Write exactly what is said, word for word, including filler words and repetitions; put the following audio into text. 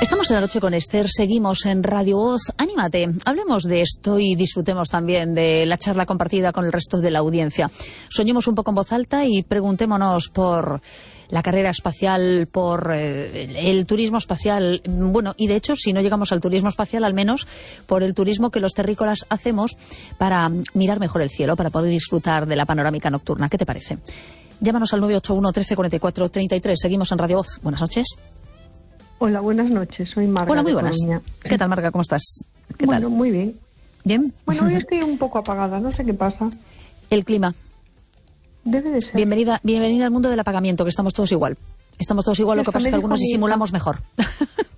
Estamos en La Noche con Esther, seguimos en Radio Voz. Anímate, hablemos de esto y disfrutemos también de la charla compartida con el resto de la audiencia. Soñemos un poco en voz alta y preguntémonos por la carrera espacial, por eh, el turismo espacial. Bueno, y de hecho, si no llegamos al turismo espacial, al menos por el turismo que los terrícolas hacemos para mirar mejor el cielo, para poder disfrutar de la panorámica nocturna. ¿Qué te parece? Llámanos al nueve ocho uno, trece, cuarenta y cuatro, treinta y tres. Seguimos en Radio Voz. Buenas noches. Hola, buenas noches. Soy Marga. Hola, muy buenas. Coruña. ¿Qué tal, Marga? ¿Cómo estás? ¿Qué bueno, tal? Muy bien. ¿Bien? Bueno, hoy estoy un poco apagada, no sé qué pasa. El clima. Debe de ser. Bienvenida, bienvenida al mundo del apagamiento, que estamos todos igual. Estamos todos igual, lo que pasa es que algunos disimulamos mejor.